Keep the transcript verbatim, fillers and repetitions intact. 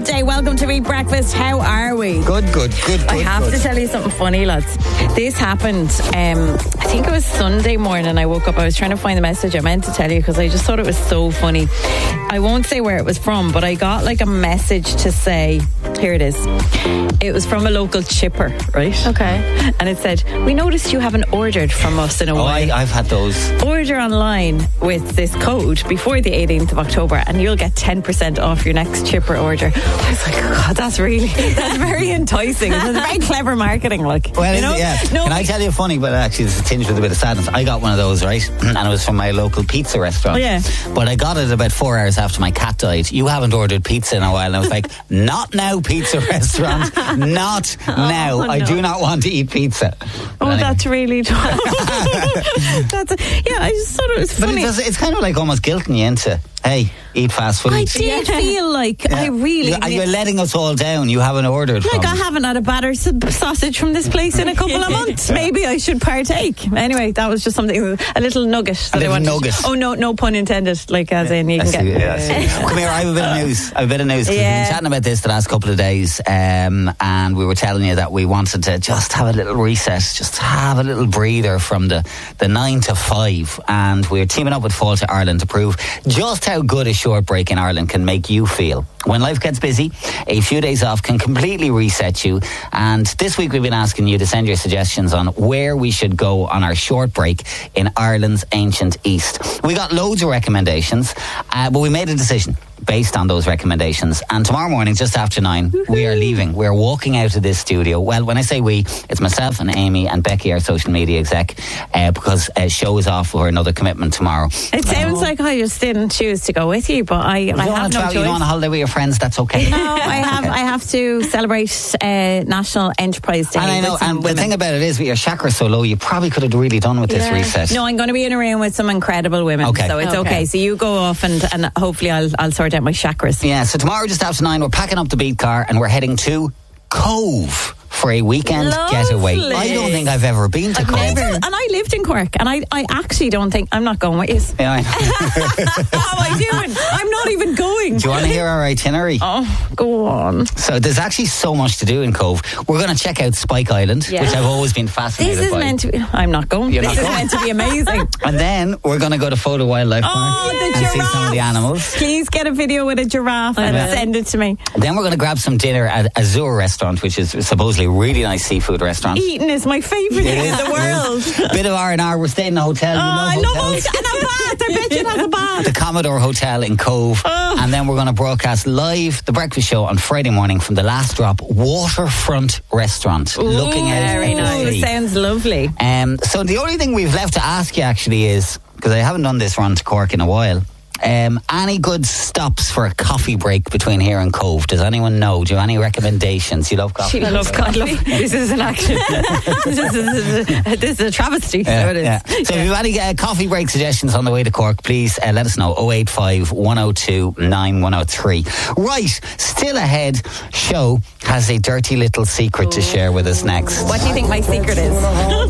day. Welcome to Eat Breakfast. How are we? Good, good, good, good. I have good. to tell you something funny, lads. This happened, um, I think it was Sunday morning. I woke up, I was trying to find the message I meant to tell you because I just thought it was so funny. I won't say where it was from, but I got like a message to say, here it is. It was from a local chipper, right? Okay. And it said, we noticed you haven't ordered from us in a Oh, while. I, I've had those. Order online with this code before the eighteenth of October and you'll get ten percent off your next chipper order. I was like, God, that's really, that's very enticing. It's very clever marketing, like. Well, you know? yeah. No, Can I tell you funny, but actually it's tinged with a bit of sadness. I got one of those, right? And it was from my local pizza restaurant. Oh, yeah. But I got it about four hours after my cat died. You haven't ordered pizza in a while. And I was like, not now, pizza restaurant. Not now. Oh, I no. do not want to eat pizza. But Oh, anyway. that's really that's a, yeah, I just thought it was But funny. it does, it's kind of like almost guilting you into, hey, eat fast food. I did Yeah. feel like I really You, you're letting us all down. You haven't ordered like from I haven't had a batter s- sausage from this place in a couple of months. Maybe I should partake. Anyway, that was just something, a little nugget. That little I wanted. nugget. Oh no, no pun intended. Like as in you I can see, get. yeah, I see. Come here, I have a bit of news. I have a bit of news. 'Cause We've Yeah. been chatting about this the last couple of days, um, and we were telling you that we wanted to just have a little reset, just have a little breather from the, the nine to five, and we're teaming up with Fáilte Ireland to prove just how good a short break in Ireland can make you feel. When life gets busy, a few days off can completely reset you, and this week we've been asking you to send your suggestions on where we should go on our short break in Ireland's ancient East. We got loads of recommendations, uh, but we made a decision based on those recommendations, and tomorrow morning just after nine we are leaving. We're walking out of this studio. Well, when I say we, it's myself and Amy and Becky, our social media exec, uh, because uh, show is off for another commitment tomorrow. It sounds like I just didn't choose to go with you, but I, You I don't have want no to travel, choice. you don't want to holiday with your friends, that's okay. No, I have. I have to celebrate uh, National Enterprise Day. And I know, with some and the women. thing about it is, with your chakra so low, you probably could have really done with this Yeah. reset. No, I'm going to be in a room with some incredible women, Okay. so it's okay. Okay. So you go off, and, and hopefully I'll I'll sort out my chakras. Yeah, so tomorrow just after nine, we're packing up the beat car and we're heading to Cove for a weekend Lovely. getaway. I don't think I've ever been to I've Cove. never, and I lived in Cork, and I, I actually don't think I'm not going with you. Yeah, I know. How am I doing? I'm not even going. Do you want to hear our itinerary? Oh, go on. So there's actually so much to do in Cove. We're going to check out Spike Island, Yeah. which I've always been fascinated This is by. meant to be. I'm not going. You're this not is going? meant to be amazing. And then we're going to go to Photo Wildlife Oh, Park the and giraffe. see some of the animals. Please get a video with a giraffe and will. send it to me. Then we're going to grab some dinner at Azure Restaurant, which is supposedly a really nice seafood restaurant. Eating is my favourite thing in the world. Bit of R and R. We're staying in a hotel. Oh, I love hotels. it. And a bath. I bet you it has a bath. The Commodore Hotel in Cove. Oh. And then we're going to broadcast live the breakfast show on Friday morning from the Last Drop Waterfront Restaurant, looking out Very at the nice. sea. Sounds lovely. Um, so the only thing we've left to ask you actually is, because I haven't done this run to Cork in a while, um, any good stops for a coffee break between here and Cove? Does anyone know? Do you have any recommendations? You love coffee? She loves God. Love, this is an action. this, is, this, is, this is a travesty. Yeah, so it is. yeah. So if you have any uh, coffee break suggestions on the way to Cork, please uh, let us know. oh eight five, one oh two, nine one oh three. Right, still ahead. Show has a dirty little secret to share with us next. What do you think my secret is?